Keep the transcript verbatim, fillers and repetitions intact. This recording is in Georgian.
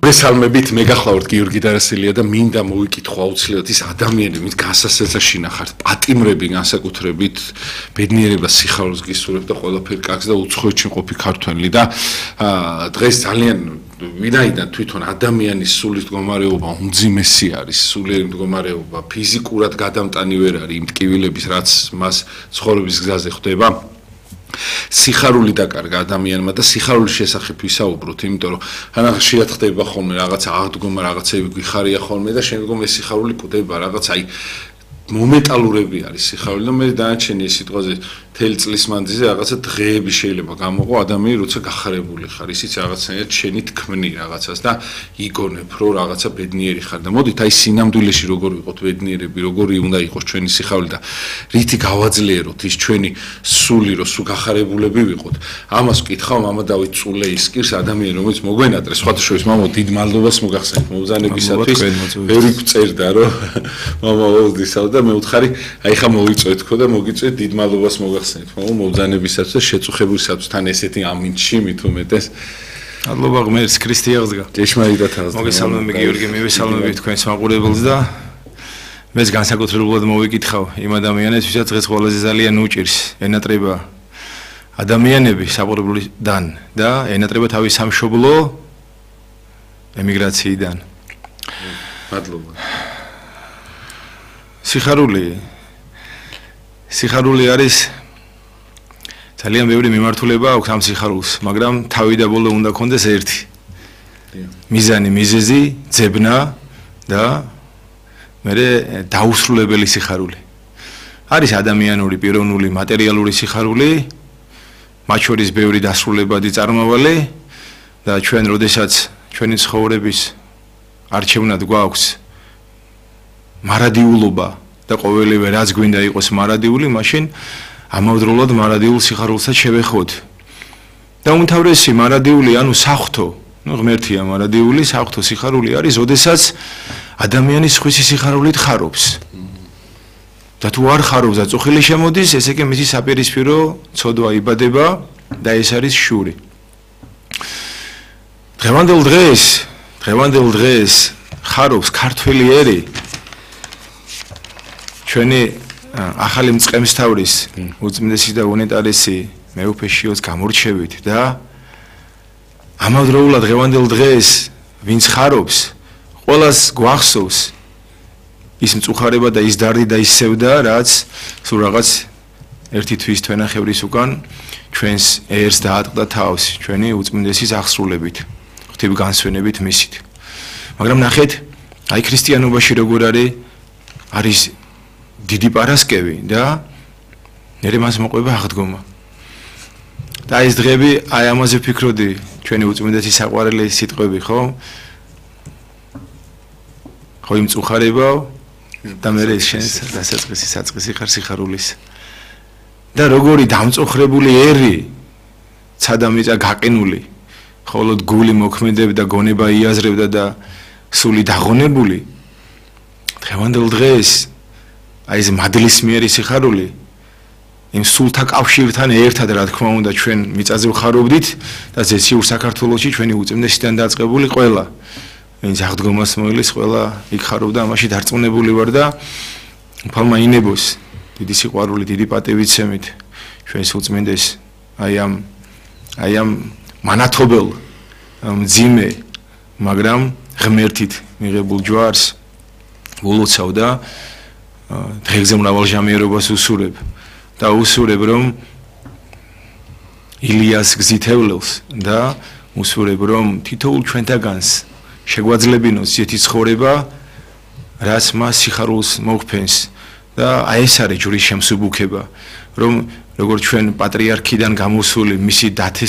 მოგესალმებით, მე გახლავართ გიორგი დარასელია და მინდა მოვიკითხო აუცილებლად ის ადამიანები, ვინც განსასწრებად შინახართ, პატიმრები განსაკუთრებით ბედნიერებას სიხარულს გისურვებთ და ყველაფერი კარგს და უცხოეთში მყოფი ქართველი და დღეს ძალიან ვინაიდან თვითონ ადამიანის სულის მდგომარეობა უმძიმესი არის, სულიერი მდგომარეობა ფიზიკურად გადამტანი ვერ არის იმ ტკივილების, რაც მას ცხოვრების გზაზე ხდება. სიხარული დაკარგა ადამიანმა და სიხარულის შესახებ ვისაუბროთ, იმიტომ რომ რანახა შეახდება ხოლმე რაღაცა აღდგომა, რაღაცები გვიხარია ხოლმე და შემდგომ ეს სიხარული კვდება რაღაც აი მომენტალურები არის სიხარული და მე დანარჩენი ეს სიტყვაზე მთელი წლის მანძილზე რაღაცა დღეები შეიძლება გამოყო ადამიანი როცა გახარებული ხარ, ისიც რაღაცნაირად შენი თქმნი რაღაცას და იგონებ რომ რაღაცა ბედნიერი ხარ და მოდით აი სინამდვილეში როგორ ვიყოთ ბედნიერები, როგორი უნდა იყოს ჩვენი სიხარული და რითი გავაძლიეროთ ის ჩვენი სული რომ სულ გახარებულები ვიყოთ. ამას ვკითხავ მამა დავით წულეისკირს, ადამიანი რომელიც მოგვენატრეს, სხვათა შორის მამო დიდ მადლობას მოგახსენებთ მობრძანებისათვის. ვერი წერდა რომ მამა მოვდისავ და მე ვთხარი აი ხა მოვიწვეთ თქო და მოგიწვეთ დიდ მადლობას მოგახსენებთ. მომ მობრძანებისათვის და შეწუხებულისათვის თან ესეთი ამინჩი მით უმეტეს. მადლობა ღმერთს ქრისტიანს გა. ჭეშმარიტად ახლა. მოგესალმები გიორგი, მივესალმები თქვენს მაყურებელს და მეც განსაკუთრებულად მოვიკითხავ იმ ადამიანებს, ვისაც დღეს ყველაზე ძალიან უჭირს ენატრება ადამიანები საყურებლიდან და ენატრება თავის სამშობლო ემიგრაციიდან. მადლობა. სიხარული სიხარული არის ძალიან ბევრი მიმართულება აქვს ამ სიხარულს, მაგრამ თავი და ბოლო უნდა კონდეს ერთი. მიზანი, მიზეზი, ძებნა და მერე დაუსრულებელი სიხარული. არის ადამიანური, პიროვნული, მატერიალური სიხარული, მათ შორის ბევრი დასრულებადი წარმავალი და ჩვენ როდესაც ჩვენი ცხოვრების არჩევნად გვაქვს მარადიულობა და ყოველივე რაც გვინდა იყოს მარადიული, მაშინ ამავდროულად მარადიულ სიხარულსაც შევეხოთ. და უმთავრესი მარადიული, ანუ საღვთო, ну ღმერთია მარადიული, საღვთო სიხარული არის, როდესაც ადამიანი სხვისი სიხარულით ხარობს. და თუ არ ხარობს და წუხილი შემოდის, ესე იგი მისი საპირისპირო ცოდვა იბადება და ეს არის შური. დღევანდელ დღეს, დღევანდელ დღეს ხარობს ქართველი ერი ჩვენი ახალი მწყემსთავრის უწმიდესი და უნეტარესი მეუფე შიოს გამორჩევით და ამავდროულად დღევანდელ დღეს ვინც ხარობს, ყველას გვახსოვს ის მწუხარება და ის დარდი და ის სევდა, რაც სულ რაღაც ერთი თვის თვენახევრის უკან ჩვენს ერს დაატყდა თავს ჩვენი უწმიდესის აღსრულებით, ღვთივგანსვენებით მისით. მაგრამ ნახეთ, აი ქრისტიანობაში როგორ არის არის დიდი პარასკევი და მერე მას მოყვება აღდგომა. და ეს დღეები აი ამაზე ვფიქრობდი, ჩვენი უწმიდესი საყვარელი სიტყვები, ხო? ხო იმ მწუხარებაო და მერე შენს დასაწყისი საწყისი ხარ სიხარულის. და როგორი დამწუხრებული ერი, ცადამიწა გაყინული, ხოლოდ გული მოქმედებდა, გონება იაზრებდა და სული დაღონებული. დღევანდელ დღეს აი ეს მადლისმიერი სიხარული იმ სულთა კავშირთან ერთად რა თქმა უნდა ჩვენ მიწაზე ვხარობდით და ზეციურ საქართველოში ჩვენი უწმიდესიდან დაწყებული ყველა ვინც აღდგომას მოელის ყველა იქ ხარობდა, ამაში დარწმუნებული ვარ და უფალმა ინებოს დიდი სიყვარული, დიდი პატივიცემით ჩვენს უწმინდეს აი ამ აი ამ მანათობელ მძიმე მაგრამ ღმერთით მიღებულ ჯვარს ულოცავ და დღეზე მრავალჟამიერობას უსურებ და უსურებ რომ ილიას გზითევლებს და უსურებ რომ თითოეულ ჩვენთაგანს შეგვაძლებინოს ისეთი ცხოვრება, რაც მას სიხარულს მოგვფენს და აი ეს არის ჯვრის შემსუბუქება, რომ როგორც ჩვენ პატრიარქიდან გამოსული მისი დათეს